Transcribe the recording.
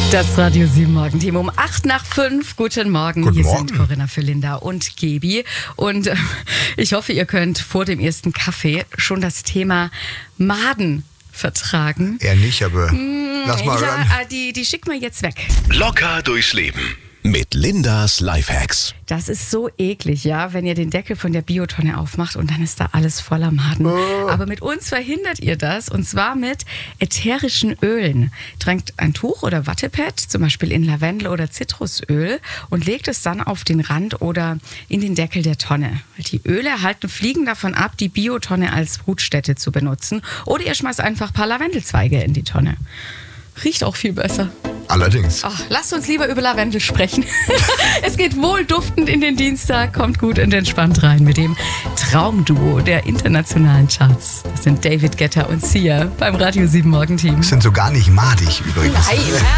Das Radio 7 Morgenteam um 8:05. Guten Morgen. Guten Hier Morgen. sind Corinna Fürlinder und Gebi. Und ich hoffe, ihr könnt vor dem ersten Kaffee schon das Thema Maden vertragen. Eher nicht, aber lass mal hören. Ja, die schicken wir jetzt weg. Locker durchs Leben mit Lindas Lifehacks. Das ist so eklig, ja, wenn ihr den Deckel von der Biotonne aufmacht und dann ist da alles voller Maden. Aber mit uns verhindert ihr das, und zwar mit ätherischen Ölen. Tränkt ein Tuch oder Wattepad, zum Beispiel in Lavendel oder Zitrusöl, und legt es dann auf den Rand oder in den Deckel der Tonne. Die Öle halten Fliegen davon ab, die Biotonne als Brutstätte zu benutzen. Oder ihr schmeißt einfach ein paar Lavendelzweige in die Tonne. Riecht auch viel besser. Allerdings. Ach, lasst uns lieber über Lavendel sprechen. Es geht wohlduftend in den Dienstag, kommt gut und entspannt rein mit dem Traumduo der internationalen Charts. Das sind David Guetta und Sia beim Radio 7 Morgenteam. Sind so gar nicht madig übrigens. Nein.